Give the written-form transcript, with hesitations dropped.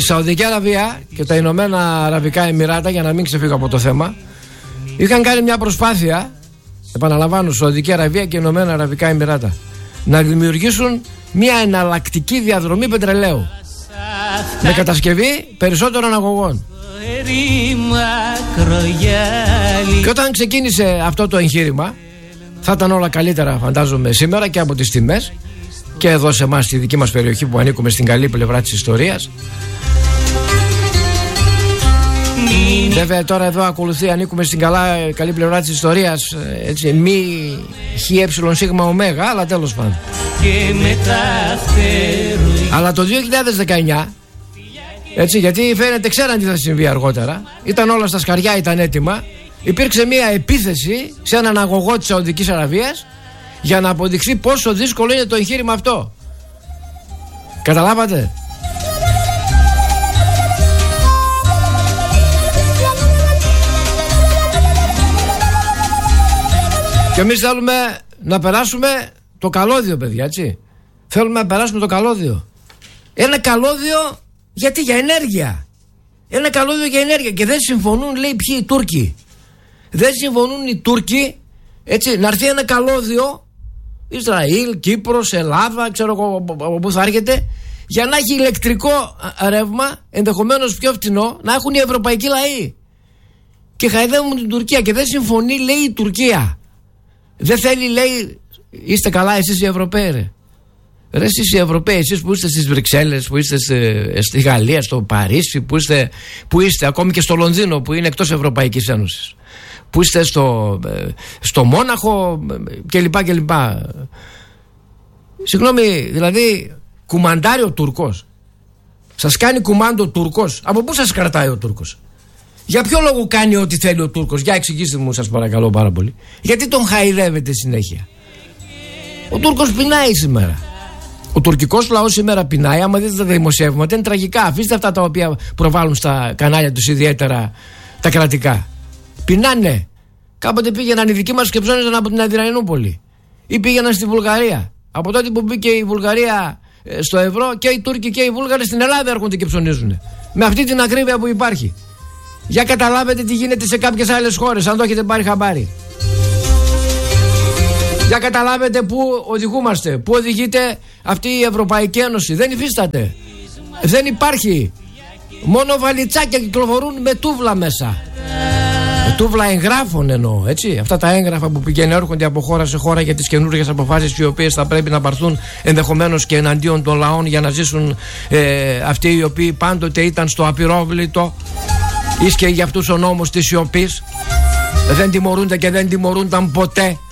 Σαουδική Αραβία και τα Ηνωμένα Αραβικά Εμιράτα, για να μην ξεφύγω από το θέμα, είχαν κάνει μια προσπάθεια, επαναλαμβάνω, Σαουδική Αραβία και Ηνωμένα Αραβικά Εμιράτα, να δημιουργήσουν μια εναλλακτική διαδρομή πετρελαίου με κατασκευή περισσότερων αγωγών. Και όταν ξεκίνησε αυτό το εγχείρημα, θα ήταν όλα καλύτερα, φαντάζομαι, σήμερα και από τις τιμές και εδώ σε εμάς, στη δική μας περιοχή που ανήκουμε στην καλή πλευρά της ιστορίας. Βέβαια τώρα εδώ ακολουθεί, ανήκουμε στην καλή πλευρά της ιστορίας, έτσι, μη χ, ε, σίγμα, ωμέγα, αλλά τέλος πάντων. Αλλά το 2019, έτσι, γιατί φαίνεται ξέραν τι θα συμβεί αργότερα, ήταν όλα στα σκαριά, ήταν έτοιμα, υπήρξε μια επίθεση σε έναν αγωγό της Σαουδικής Αραβίας για να αποδειχθεί πόσο δύσκολο είναι το εγχείρημα αυτό. Καταλάβατε? Και εμείς θέλουμε να περάσουμε το καλώδιο, παιδιά, έτσι. Θέλουμε να περάσουμε το καλώδιο. Ένα καλώδιο, γιατί? Για ενέργεια. Ένα καλώδιο για ενέργεια. Και δεν συμφωνούν, λέει, ποιοι? Οι Τούρκοι. Δεν συμφωνούν οι Τούρκοι, έτσι, να έρθει ένα καλώδιο, Ισραήλ, Κύπρος, Ελλάδα, ξέρω εγώ από πού θα έρχεται, για να έχει ηλεκτρικό ρεύμα, ενδεχομένως πιο φτηνό, να έχουν οι ευρωπαϊκοί λαοί. Και χαϊδεύουν την Τουρκία. Και δεν συμφωνεί, λέει, η Τουρκία. Δεν θέλει, λέει, είστε καλά εσείς οι Ευρωπαίοι, ρε. Ρε εσείς οι Ευρωπαίοι, εσείς που είστε στις Βρυξέλλες, που είστε στη Γαλλία, στο Παρίσι, που είστε ακόμη και στο Λονδίνο, που είναι εκτός Ευρωπαϊκής Ένωσης, που είστε στο Μόναχο κλπ. Συγγνώμη, δηλαδή κουμαντάρει ο Τούρκος. Σας κάνει κουμάντο ο Τούρκος. Από πού σας κρατάει ο Τούρκος? Για ποιο λόγο κάνει ό,τι θέλει ο Τούρκος? Για εξηγήστε μου, σας παρακαλώ πάρα πολύ. Γιατί τον χαϊδεύετε συνέχεια? Ο Τούρκος πεινάει σήμερα. Ο τουρκικός λαός σήμερα πεινάει. Άμα δείτε τα δημοσιεύματα, είναι τραγικά. Αφήστε αυτά τα οποία προβάλλουν στα κανάλια τους, ιδιαίτερα τα κρατικά. Πεινάνε. Κάποτε πήγαιναν οι δικοί μας και ψώνιζαν από την Αδριανούπολη. Ή πήγαιναν στη Βουλγαρία. Από τότε που μπήκε η Βουλγαρία στο ευρώ, και οι Τούρκοι και οι Βούλγαροι στην Ελλάδα έρχονται και ψωνίζουν. Με αυτή την ακρίβεια που υπάρχει. Για καταλάβετε τι γίνεται σε κάποιες άλλες χώρες, αν το έχετε πάρει χαμπάρι. Για καταλάβετε πού οδηγούμαστε, πού οδηγείται αυτή η Ευρωπαϊκή Ένωση. Δεν υφίσταται. Δεν υπάρχει. Μόνο βαλιτσάκια κυκλοφορούν με τούβλα μέσα. Με τούβλα εγγράφων εννοώ, έτσι. Αυτά τα έγγραφα που πηγαίνουν, έρχονται από χώρα σε χώρα για τις καινούργιες αποφάσεις, οι οποίες θα πρέπει να πάρθουν ενδεχομένως και εναντίον των λαών, για να ζήσουν αυτοί οι οποίοι πάντοτε ήταν στο απειρόβλητο. Ίσχυε για αυτούς ο νόμος της σιωπής. Δεν τιμωρούνται και δεν τιμωρούνταν ποτέ.